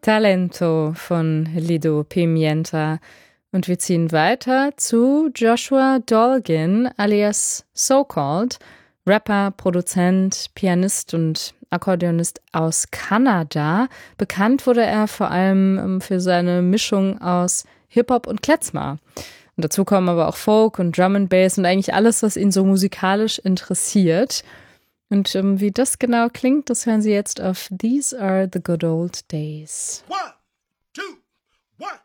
Talento von Lido Pimienta. Und wir ziehen weiter zu Joshua Dolgin alias So-Called, Rapper, Produzent, Pianist und Akkordeonist aus Kanada. Bekannt wurde er vor allem für seine Mischung aus Hip-Hop und Klezmer. Und dazu kommen aber auch Folk und Drum and Bass und eigentlich alles, was ihn so musikalisch interessiert. Und wie das genau klingt, das hören Sie jetzt auf These Are the Good Old Days. 1, 2, 1,